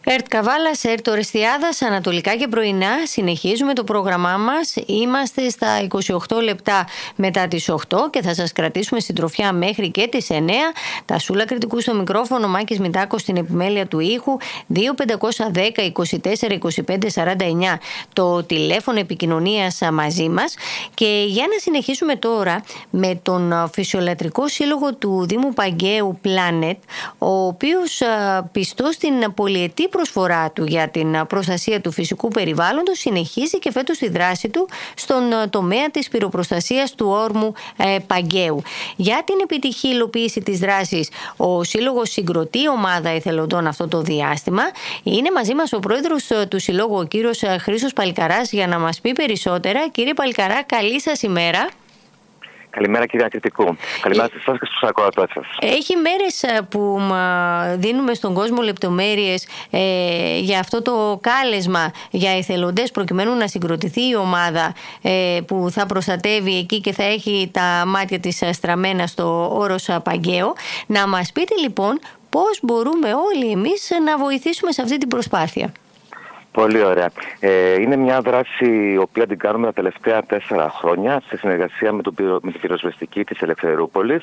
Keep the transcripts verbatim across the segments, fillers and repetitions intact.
Ερτ Καβάλας, Ερτ Ορεστιάδας, ανατολικά και πρωινά. Συνεχίζουμε το πρόγραμμά μας. Είμαστε στα είκοσι οκτώ λεπτά μετά τις οκτώ και θα σας κρατήσουμε συντροφιά μέχρι και τις εννέα. Τα Σούλα Κρητικού στο μικρόφωνο, Μάκης Μητάκος στην επιμέλεια του ήχου. δύο πεντακόσια δέκα είκοσι τέσσερα είκοσι πέντε σαράντα εννέα το τηλέφωνο επικοινωνίας μαζί μας. Και για να συνεχίσουμε τώρα με τον Φυσιολατρικό Σύλλογο του Δήμου Παγκαίου Planet, ο οποίος πιστός στην πολυετή προσφορά του για την προστασία του φυσικού περιβάλλοντος, συνεχίζει και φέτος τη δράση του στον τομέα της πυροπροστασίας του όρμου ε, Παγκαίου. Για την επιτυχή υλοποίηση της δράσης, ο Σύλλογος συγκροτεί ομάδα εθελοντών αυτό το διάστημα. Είναι μαζί μας ο πρόεδρος του Συλλόγου, ο κύριος Χρήστος Παλικαράς, για να μας πει περισσότερα. Κύριε Παλικαρά, καλή σας ημέρα. Καλημέρα, κυρία Κρητικού. Καλημέρα σε εσάς και στους ακροατές σας. Έχει μέρες που δίνουμε στον κόσμο λεπτομέρειες ε, για αυτό το κάλεσμα για εθελοντές, προκειμένου να συγκροτηθεί η ομάδα ε, που θα προστατεύει εκεί και θα έχει τα μάτια της στραμμένα στο όρος Παγκαίο. Να μας πείτε λοιπόν πώς μπορούμε όλοι εμείς να βοηθήσουμε σε αυτή την προσπάθεια. Πολύ ωραία. Ε, είναι μια δράση η οποία την κάνουμε τα τελευταία τέσσερα χρόνια σε συνεργασία με, το, με την πυροσβεστική της Ελευθερούπολης.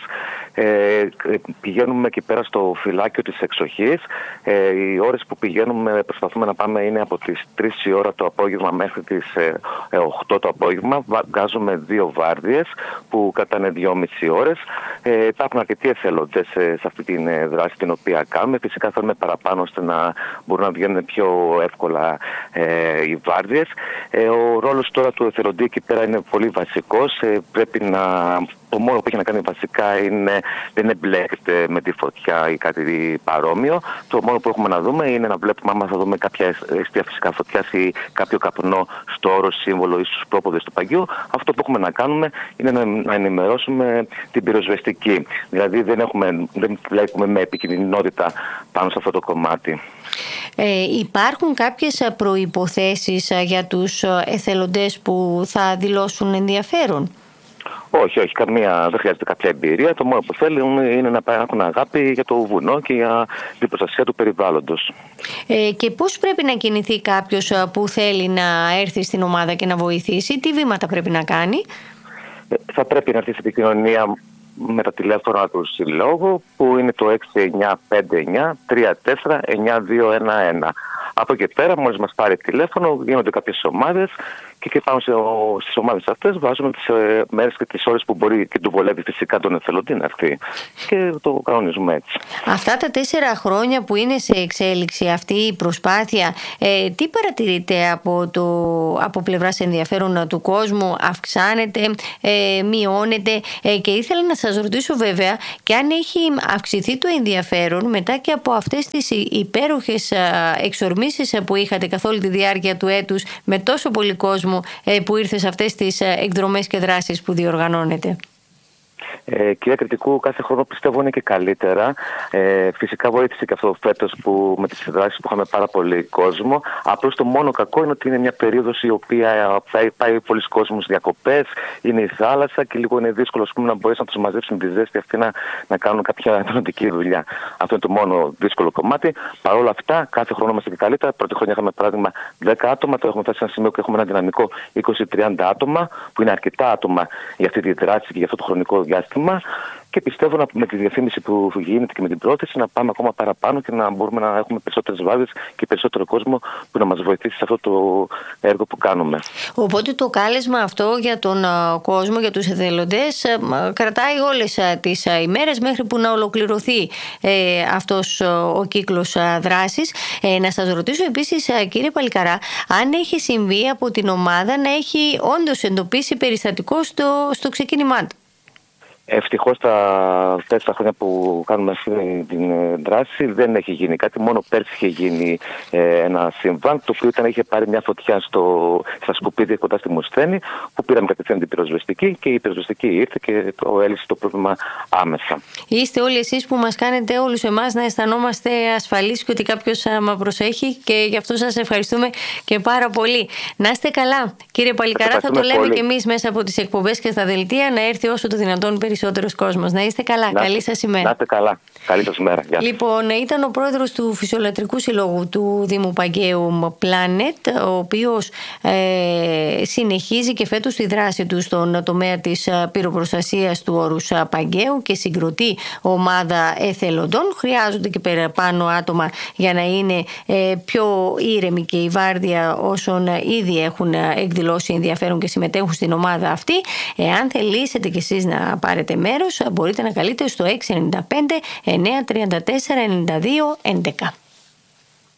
Ε, πηγαίνουμε εκεί πέρα στο φυλάκιο της εξοχής. Ε, οι ώρες που πηγαίνουμε, προσπαθούμε να πάμε, είναι από τις τρεις η ώρα το απόγευμα μέχρι τις ε, οκτώ το απόγευμα. Βγάζουμε δύο βάρδιες που κρατάνε δυόμιση ώρες. Ε, υπάρχουν αρκετοί εθελοντές σε, σε αυτή τη δράση την οποία κάνουμε. Φυσικά θέλουμε παραπάνω ώστε να μπορούν να βγαίνουν πιο εύκολα Ε, οι βάρδιες. Ε, ο ρόλος τώρα του εθελοντή εκεί πέρα είναι πολύ βασικός. Ε, πρέπει να... Το μόνο που έχει να κάνει βασικά είναι δεν εμπλέκεται με τη φωτιά ή κάτι παρόμοιο. Το μόνο που έχουμε να δούμε είναι να βλέπουμε άμα θα δούμε κάποια αιστεία φυσικά φωτιάς ή κάποιο καπνό στο όρο σύμβολο ή στους πρόποδες του Παγκαίου. Αυτό που έχουμε να κάνουμε είναι να, να ενημερώσουμε την πυροσβεστική. Δηλαδή δεν, έχουμε, δεν βλέπουμε με επικινδυνότητα πάνω σε αυτό το κομμάτι. Ε, υπάρχουν κάποιες προϋποθέσεις για τους εθελοντές που θα δηλώσουν ενδιαφέρον? Όχι, όχι, καμία, δεν χρειάζεται κάποια εμπειρία. Το μόνο που θέλουν είναι να έχουν αγάπη για το βουνό και για την προστασία του περιβάλλοντος. Ε, και πώς πρέπει να κινηθεί κάποιος που θέλει να έρθει στην ομάδα και να βοηθήσει? Τι βήματα πρέπει να κάνει? Ε, θα πρέπει να έρθει σε επικοινωνία με τα τηλέφωνα του Συλλόγου, που είναι το έξι εννιά πέντε εννιά τρία τέσσερα εννιά δύο ένα ένα. Από εκεί πέρα, μόλις μας πάρει τηλέφωνο, γίνονται κάποιες ομάδες και, και πάνω στις ομάδες αυτές βάζουμε τις ε, μέρες και τις ώρες που μπορεί και του βολεύει φυσικά τον εθελοντή να έρθει. Και το κανονίζουμε έτσι. Αυτά τα τέσσερα χρόνια που είναι σε εξέλιξη αυτή η προσπάθεια, ε, τι παρατηρείτε από, το, από πλευράς ενδιαφέρον του κόσμου? Αυξάνεται, ε, μειώνεται? Ε, και ήθελα να σας ρωτήσω βέβαια και αν έχει αυξηθεί το ενδιαφέρον μετά και από αυτές τις υπέροχες εξορμήσεις που είχατε καθ' όλη τη διάρκεια του έτους, με τόσο πολύ κόσμο που ήρθε σε αυτές τις εκδρομές και δράσεις που διοργανώνετε. Ε, κυρία Κρητικού, κάθε χρόνο πιστεύω είναι και καλύτερα. Ε, φυσικά βοήθησε και αυτό φέτος που με τις δράσεις που είχαμε πάρα πολύ κόσμο. Απλώς το μόνο κακό είναι ότι είναι μια περίοδος η οποία πάει, πάει πολλοί κόσμος διακοπές, είναι η θάλασσα και λίγο είναι δύσκολο πούμε, να μπορέσει να τους μαζέψουν τη ζέστη αυτή να, να κάνουν κάποια εθελοντική δουλειά. Αυτό είναι το μόνο δύσκολο κομμάτι. Παρ' όλα αυτά, κάθε χρόνο είμαστε και καλύτερα. Πρώτη χρονιά είχαμε παράδειγμα δέκα άτομα, τώρα έχουμε φτάσει σε ένα σημείο που έχουμε ένα δυναμικό είκοσι με τριάντα άτομα, που είναι αρκετά άτομα για αυτή τη δράση και για αυτό το χρονικό διάστημα. Και πιστεύω να, με τη διαφήμιση που γίνεται και με την πρόθεση να πάμε ακόμα παραπάνω και να μπορούμε να έχουμε περισσότερες βάρδιες και περισσότερο κόσμο που να μας βοηθήσει σε αυτό το έργο που κάνουμε. Οπότε το κάλεσμα αυτό για τον κόσμο, για τους εθελοντές, κρατάει όλες τις ημέρες μέχρι που να ολοκληρωθεί ε, αυτός ο κύκλος δράσης. Ε, να σας ρωτήσω επίσης, κύριε Παλικαρά, αν έχει συμβεί από την ομάδα να έχει όντως εντοπίσει περιστατικό στο, στο ξεκίνημά του? Ευτυχώς τα τέσσερα χρόνια που κάνουμε αυτή την δράση δεν έχει γίνει κάτι. Μόνο πέρσι είχε γίνει ε, ένα συμβάν, το οποίο ήταν, είχε πάρει μια φωτιά στο, στα σκουπίδια κοντά στη Μουσθένη, που πήραμε κατευθείαν την πυροσβεστική και η πυροσβεστική ήρθε και το έλυσε το πρόβλημα άμεσα. Είστε όλοι εσείς που μας κάνετε όλους εμάς να αισθανόμαστε ασφαλείς και ότι κάποιος μας προσέχει, και γι' αυτό σας ευχαριστούμε και πάρα πολύ. Να είστε καλά, κύριε Παλικαρά. Θα το λέμε και εμείς μέσα από τις εκπομπές και στα δελτία, να έρθει όσο το δυνατόν περισσότερο περισσότερος κόσμος. Να είστε καλά. Να, καλή σας ημέρα. Να είστε καλά. Καλή σας ημέρα. Γεια. Λοιπόν, ήταν ο πρόεδρος του Φυσιολατρικού Συλλόγου του Δήμου Παγκαίου Planet, ο οποίος ε, συνεχίζει και φέτος τη δράση του στον τομέα της πυροπροστασίας του όρους Παγκαίου και συγκροτεί ομάδα εθελοντών. Χρειάζονται και παραπάνω άτομα για να είναι ε, πιο ήρεμη και η βάρδια όσων ήδη έχουν εκδηλώσει ενδιαφέρον και συμμετέχουν στην ομάδα αυτή. Εάν θελήσετε κι εσείς να πάρετε μέρος, μπορείτε να καλείτε στο έξι εννιά πέντε εννιά τρία τέσσερα εννιά δύο έντεκα.